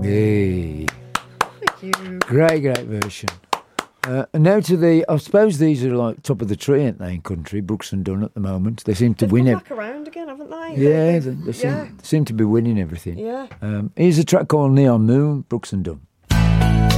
Hey. Thank you. Great version. And now I suppose these are like top of the tree, ain't they, in country, Brooks and Dunn at the moment. They seem to They've win come it. back around again, haven't they? Yeah, they seem to be winning everything. Yeah. Here's a track called Neon Moon, Brooks and Dunn.